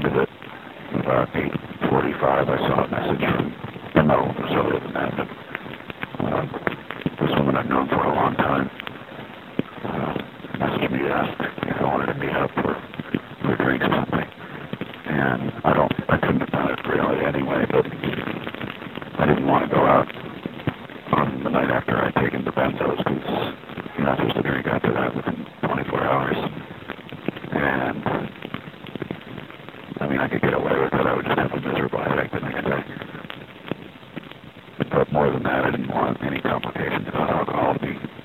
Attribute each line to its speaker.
Speaker 1: ended at about 8:45. I saw a message from, no, it was earlier than that, but this woman I've known for a long time messaged me to ask if I wanted to meet up for drinks or something. And I couldn't have done it really anyway, but I didn't want to go out on the night after I'd taken the benzos because you're not supposed to drink after that within 24 hours. And I mean, I could get away with it. I would just have a miserable headache the next day. But more than that, I didn't want any complications about alcohol to be